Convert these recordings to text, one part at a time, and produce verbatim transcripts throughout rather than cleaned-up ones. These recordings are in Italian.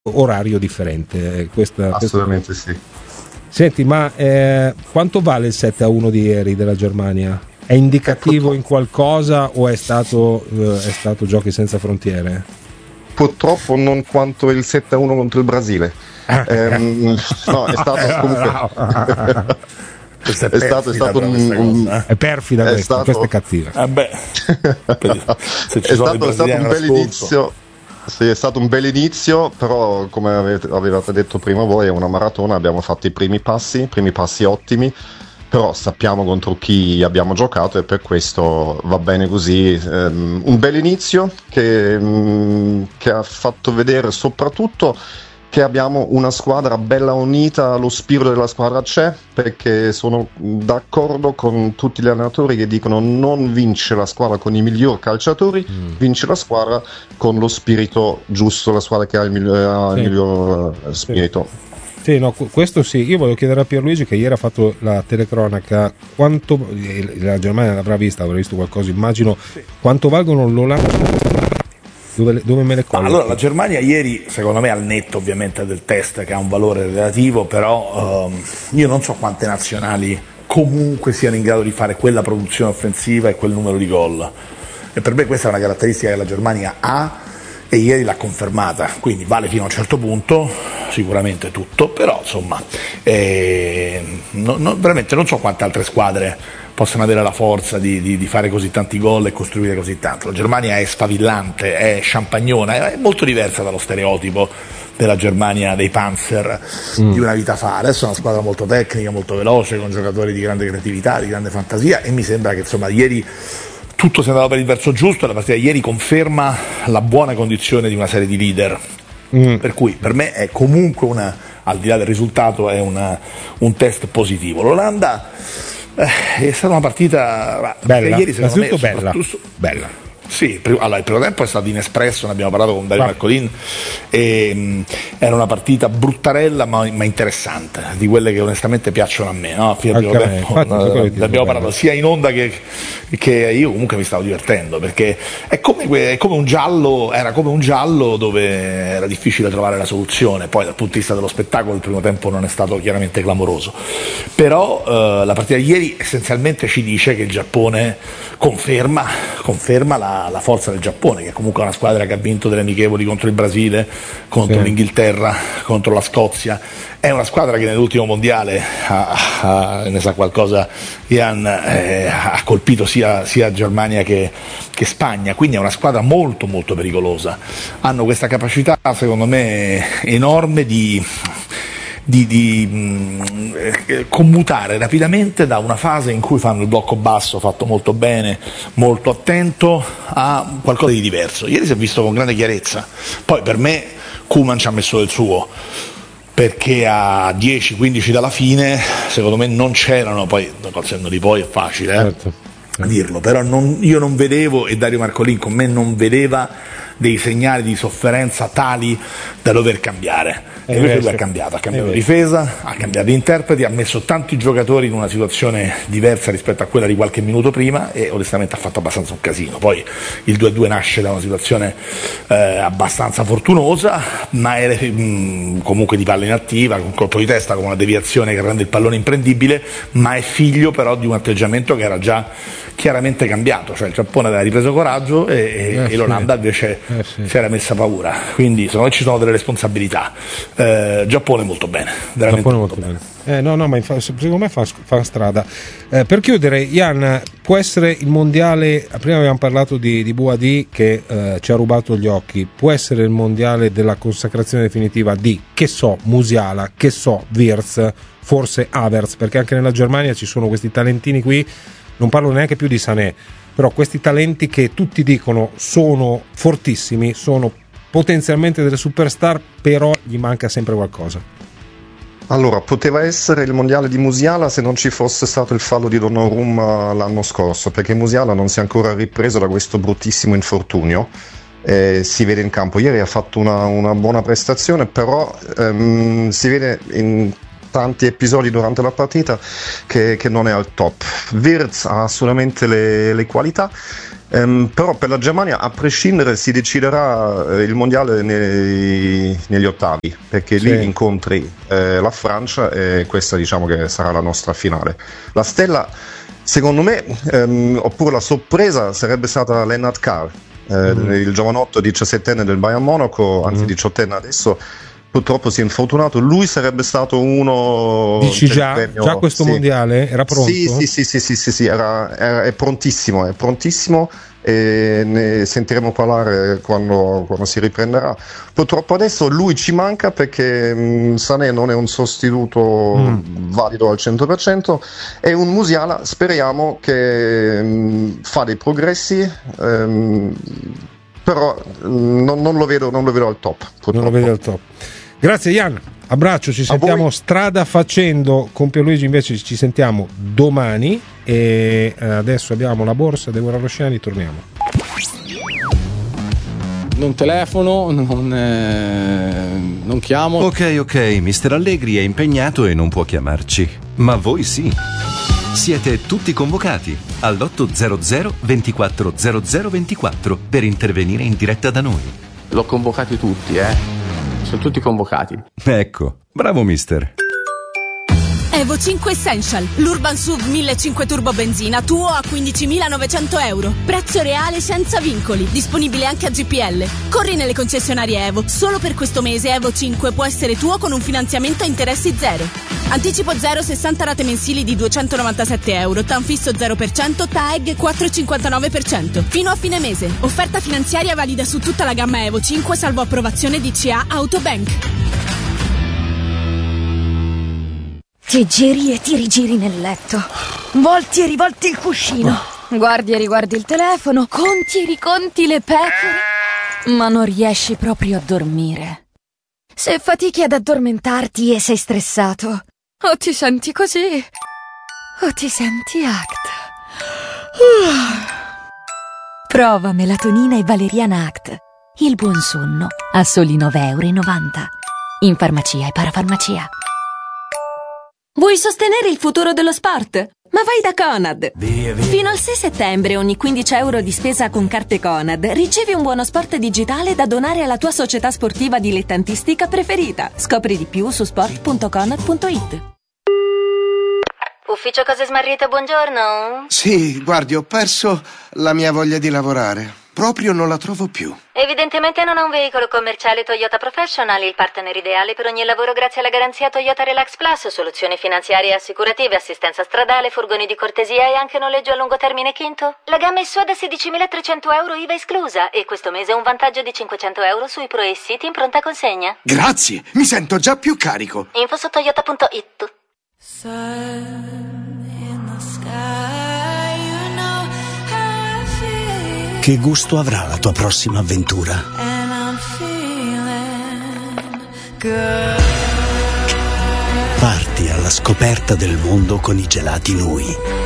orario differente. Questa, Assolutamente questa... sì. Senti, ma eh, quanto vale il sette a uno di ieri della Germania? È indicativo in qualcosa o è stato, eh, è stato giochi senza frontiere? Purtroppo non quanto il sette a uno contro il Brasile. ehm, no, è stato comunque è, è stato, è stato un, un, è perfida è questa, stato, questa è cattiva. Eh beh, se ci è, sono stato, è stato un bel ascolto. inizio. Sì, è stato un bel inizio, però come avete, avevate detto prima voi è una maratona, abbiamo fatto i primi passi, i primi passi ottimi, però sappiamo contro chi abbiamo giocato e per questo va bene così. Um, un bel inizio che, um, che ha fatto vedere soprattutto che abbiamo una squadra bella unita, lo spirito della squadra c'è, perché sono d'accordo con tutti gli allenatori che dicono non vince la squadra con i migliori calciatori, mm. vince la squadra con lo spirito giusto, la squadra che ha il, miglior, ha sì. il miglior spirito. Sì, no, questo sì. Io voglio chiedere a Pierluigi, che ieri ha fatto la telecronaca, quanto la Germania l'avrà vista, avrà visto qualcosa, immagino, sì. Quanto valgono l'Olanda? Dove, dove me le collo? Allora, la Germania ieri, secondo me, al netto ovviamente del test che ha un valore relativo, però um, io non so quante nazionali comunque siano in grado di fare quella produzione offensiva e quel numero di gol. E per me questa è una caratteristica che la Germania ha e ieri l'ha confermata, quindi vale fino a un certo punto, sicuramente tutto, però insomma, eh, no, no, veramente non so quante altre squadre possono avere la forza di, di, di fare così tanti gol e costruire così tanto. La Germania è sfavillante, è champagnona, è molto diversa dallo stereotipo della Germania dei Panzer mm. di una vita fa. Adesso è una squadra molto tecnica, molto veloce, con giocatori di grande creatività, di grande fantasia, e mi sembra che insomma ieri tutto sia andato per il verso giusto. La partita di ieri conferma la buona condizione di una serie di leader, mm. per cui per me è comunque una, al di là del risultato, è una, un test positivo. L'Olanda Eh, è stata una partita bella, ieri secondo me bella, bella. Sì, allora il primo tempo è stato inespresso, ne abbiamo parlato con Dario Marcolin, e, mh, era una partita bruttarella ma, ma interessante, di quelle che onestamente piacciono a me, no? Fino al primo me, tempo infatti, no, ne abbiamo parlato sia in onda che, che io comunque mi stavo divertendo, perché è come, è come un giallo, era come un giallo dove era difficile trovare la soluzione. Poi dal punto di vista dello spettacolo il primo tempo non è stato chiaramente clamoroso, però eh, la partita di ieri essenzialmente ci dice che il Giappone conferma, conferma la la forza del Giappone, che comunque è una squadra che ha vinto delle amichevoli contro il Brasile, contro sì. l'Inghilterra, contro la Scozia. È una squadra che nell'ultimo mondiale ha, ha, ne sa qualcosa, Ian, eh, ha colpito sia, sia Germania che, che Spagna, quindi è una squadra molto molto pericolosa. Hanno questa capacità secondo me enorme di di, di mh, commutare rapidamente da una fase in cui fanno il blocco basso fatto molto bene, molto attento, a qualcosa di diverso. Ieri si è visto con grande chiarezza. Poi per me Koeman ci ha messo del suo, perché a dieci quindici dalla fine secondo me non c'erano, poi col senno di poi è facile eh, certo. dirlo, però non, io non vedevo, e Dario Marcolin con me non vedeva dei segnali di sofferenza tali da dover cambiare. E invece lui ha cambiato, ha cambiato difesa, ha cambiato interpreti, ha messo tanti giocatori in una situazione diversa rispetto a quella di qualche minuto prima, e onestamente ha fatto abbastanza un casino. Poi il due a due nasce da una situazione eh, abbastanza fortunosa, ma è mh, comunque di palla inattiva, con colpo di testa, con una deviazione che rende il pallone imprendibile, ma è figlio però di un atteggiamento che era già chiaramente cambiato, cioè il Giappone aveva ripreso coraggio e, eh, e sì. l'Olanda invece eh sì. si era messa paura, quindi secondo me ci sono delle responsabilità. Eh, Giappone molto bene, veramente Giappone molto, molto bene, bene. Eh, no, no, ma infa- secondo me fa, fa strada. Eh, per chiudere, Ian, può essere il mondiale, prima abbiamo parlato di, di Boadi che eh, ci ha rubato gli occhi, può essere il mondiale della consacrazione definitiva di, che so, Musiala, che so, Wirtz, forse Havertz, perché anche nella Germania ci sono questi talentini qui, non parlo neanche più di Sané, però questi talenti che tutti dicono sono fortissimi, sono potenzialmente delle superstar, però gli manca sempre qualcosa. Allora, poteva essere il mondiale di Musiala se non ci fosse stato il fallo di Donnarumma l'anno scorso, perché Musiala non si è ancora ripreso da questo bruttissimo infortunio, eh, si vede in campo. Ieri ha fatto una, una buona prestazione, però ehm, si vede in tanti episodi durante la partita che, che non è al top. Wirtz ha assolutamente le, le qualità, Um, però per la Germania, a prescindere, si deciderà eh, il mondiale nei, negli ottavi, perché sì. lì incontri eh, la Francia e questa diciamo che sarà la nostra finale. La stella, secondo me, um, oppure la sorpresa sarebbe stata Lennart Carr, eh, mm. il giovanotto diciassettenne del Bayern Monaco, anzi mm. diciottenne adesso. Purtroppo si è infortunato, lui sarebbe stato uno. Dici già, premio, già questo sì. mondiale era pronto? Sì, sì, sì, sì, sì, sì, sì era, era, è prontissimo, è prontissimo e ne sentiremo parlare quando, quando si riprenderà. Purtroppo adesso lui ci manca perché mh, Sané non è un sostituto mm. valido al cento per cento e un Musiala speriamo che mh, fa dei progressi. Ehm, però mh, non, non, lo vedo, non lo vedo al top. Purtroppo. Non lo vedo al top. Grazie Jan, abbraccio, ci sentiamo strada facendo. Con Pierluigi invece ci sentiamo domani e adesso abbiamo la borsa dei Guerrerosciani, torniamo. Non telefono, non, eh, non chiamo. Ok, ok, mister Allegri è impegnato e non può chiamarci, ma voi sì. Siete tutti convocati all'otto hundred ventiquattro zero zero ventiquattro per intervenire in diretta da noi. L'ho convocati tutti, eh. Sono tutti convocati. Ecco, bravo mister. Evo cinque Essential, l'Urban S U V millecinquecento Turbo Benzina, tuo a quindicimilanovecento euro. Prezzo reale senza vincoli, disponibile anche a G P L. Corri nelle concessionarie Evo. Solo per questo mese Evo cinque può essere tuo con un finanziamento a interessi zero. Anticipo zero, sessanta rate mensili di duecentonovantasette euro, T A N fisso zero per cento, T A E G quattro virgola cinquantanove per cento. Fino a fine mese. Offerta finanziaria valida su tutta la gamma Evo cinque, salvo approvazione D C A Autobank. Ti giri e ti rigiri nel letto, volti e rivolti il cuscino, guardi e riguardi il telefono, conti e riconti le pecore, ma non riesci proprio a dormire. Se fatichi ad addormentarti e sei stressato, o ti senti così, o ti senti Act. Prova melatonina e valeriana Act. Il buon sonno a soli nove virgola novanta euro. In farmacia e parafarmacia. Vuoi sostenere il futuro dello sport? Ma vai da Conad! Via, via. Fino al sei settembre ogni quindici euro di spesa con carte Conad ricevi un buono sport digitale da donare alla tua società sportiva dilettantistica preferita. Scopri di più su sport punto conad punto it. Ufficio Cose Smarrite, buongiorno. Sì, guardi, ho perso la mia voglia di lavorare. Proprio non la trovo più. Evidentemente non ha un veicolo commerciale Toyota Professional, il partner ideale per ogni lavoro grazie alla garanzia Toyota Relax Plus, soluzioni finanziarie e assicurative, assistenza stradale, furgoni di cortesia e anche noleggio a lungo termine quinto. La gamma è sua da sedicimilatrecento euro I V A esclusa e questo mese un vantaggio di cinquecento euro sui Pro e City in pronta consegna. Grazie, mi sento già più carico. Info su toyota punto it. Che gusto avrà la tua prossima avventura? Parti alla scoperta del mondo con i gelati Nui.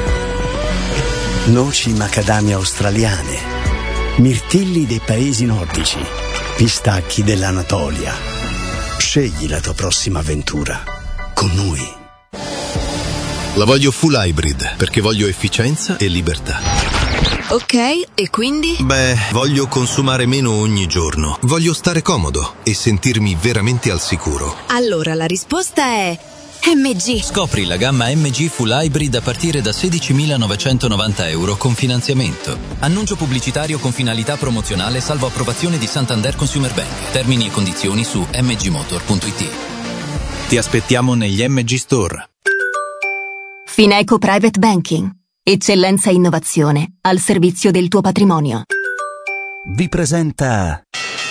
Noci macadamia australiane, mirtilli dei paesi nordici, pistacchi dell'Anatolia. Scegli la tua prossima avventura con Nui. La voglio full hybrid perché voglio efficienza e libertà. Ok, e quindi? Beh, voglio consumare meno ogni giorno. Voglio stare comodo e sentirmi veramente al sicuro. Allora la risposta è M G. Scopri la gamma M G Full Hybrid a partire da sedicimilanovecentonovanta euro con finanziamento. Annuncio pubblicitario con finalità promozionale salvo approvazione di Santander Consumer Bank. Termini e condizioni su m g motor punto it. Ti aspettiamo negli M G Store. Fineco Private Banking. Eccellenza e innovazione al servizio del tuo patrimonio. Vi presenta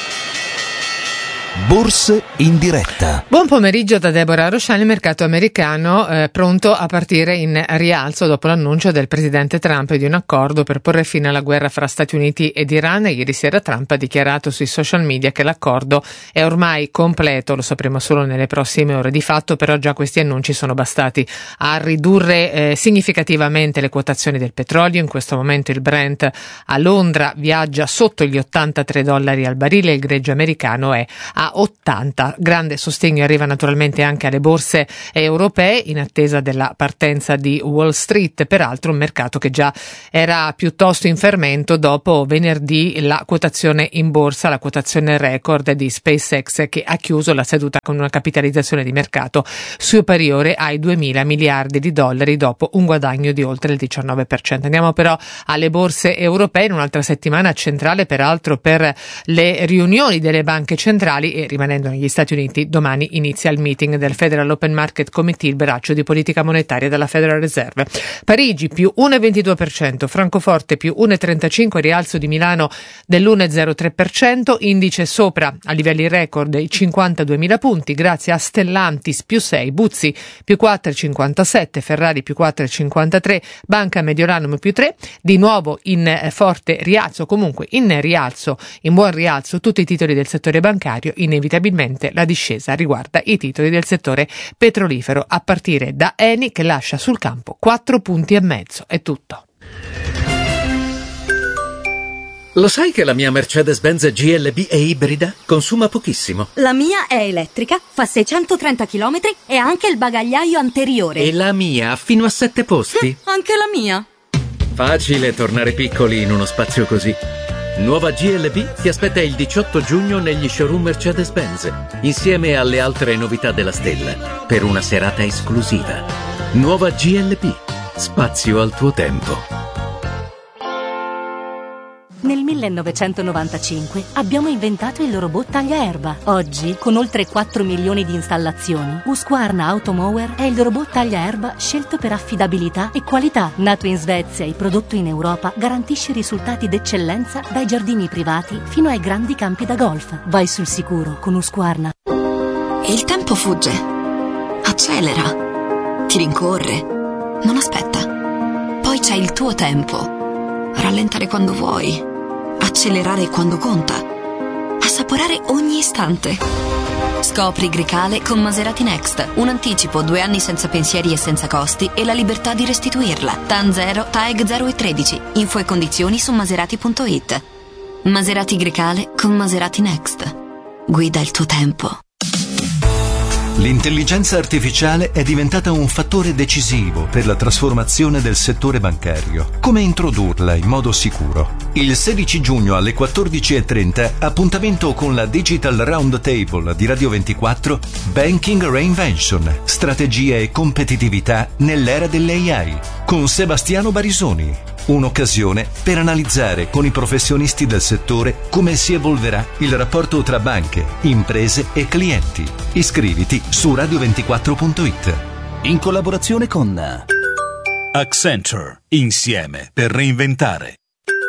Borse in diretta. Buon pomeriggio da Deborah Rosciani. Il mercato americano eh, pronto a partire in rialzo dopo l'annuncio del presidente Trump di un accordo per porre fine alla guerra fra Stati Uniti ed Iran. Ieri sera Trump ha dichiarato sui social media che l'accordo è ormai completo, lo sapremo solo nelle prossime ore. Di fatto però già questi annunci sono bastati a ridurre eh, significativamente le quotazioni del petrolio. In questo momento il Brent a Londra viaggia sotto gli ottantatré dollari al barile, il greggio americano è a ottanta. Grande sostegno arriva naturalmente anche alle borse europee in attesa della partenza di Wall Street, peraltro un mercato che già era piuttosto in fermento dopo venerdì la quotazione in borsa, la quotazione record di SpaceX, che ha chiuso la seduta con una capitalizzazione di mercato superiore ai duemila miliardi di dollari dopo un guadagno di oltre il diciannove per cento. Andiamo però alle borse europee in un'altra settimana centrale peraltro per le riunioni delle banche centrali, e rimanendo negli Stati Uniti domani inizia il meeting del Federal Open Market Committee, il braccio di politica monetaria della Federal Reserve. Parigi più uno virgola ventidue per cento, Francoforte più uno virgola trentacinque per cento, rialzo di Milano dell'uno virgola zero tre per cento, indice sopra a livelli record i cinquantaduemila punti grazie a Stellantis più sei, Buzzi più quattro virgola cinquantasette, Ferrari più quattro virgola cinquantatré, Banca Mediolanum più tre, di nuovo in forte rialzo, comunque in rialzo, in buon rialzo tutti i titoli del settore bancario. Inevitabilmente la discesa riguarda i titoli del settore petrolifero, a partire da Eni che lascia sul campo quattro punti e mezzo. È tutto. Lo sai che la mia Mercedes-Benz G L B è ibrida? Consuma pochissimo. La mia è elettrica, fa seicentotrenta chilometri e ha anche il bagagliaio anteriore. E la mia ha fino a sette posti. Anche la mia. Facile tornare piccoli in uno spazio così. Nuova G L B ti aspetta il diciotto giugno negli showroom Mercedes-Benz, insieme alle altre novità della stella, per una serata esclusiva. Nuova G L B, spazio al tuo tempo. Nel millenovecentonovantacinque abbiamo inventato il robot tagliaerba. Oggi, con oltre quattro milioni di installazioni, Husqvarna Automower è il robot tagliaerba scelto per affidabilità e qualità. Nato in Svezia e prodotto in Europa, garantisce risultati d'eccellenza dai giardini privati fino ai grandi campi da golf. Vai sul sicuro con Husqvarna. E il tempo fugge, accelera, ti rincorre, non aspetta. Poi c'è il tuo tempo. Rallentare quando vuoi, accelerare quando conta, assaporare ogni istante. Scopri Grecale con Maserati Next. Un anticipo, due anni senza pensieri e senza costi e la libertà di restituirla. T A N zero, T A E G zero e tredici. Info e condizioni su maserati punto it. Maserati Grecale con Maserati Next. Guida il tuo tempo. L'intelligenza artificiale è diventata un fattore decisivo per la trasformazione del settore bancario. Come introdurla in modo sicuro? Il sedici giugno alle quattordici e trenta, appuntamento con la Digital Roundtable di Radio ventiquattro, Banking Reinvention, strategia e competitività nell'era dell'A I, con Sebastiano Barisoni. Un'occasione per analizzare con i professionisti del settore come si evolverà il rapporto tra banche, imprese e clienti. Iscriviti su radio ventiquattro punto it. In collaborazione con Accenture, insieme per reinventare.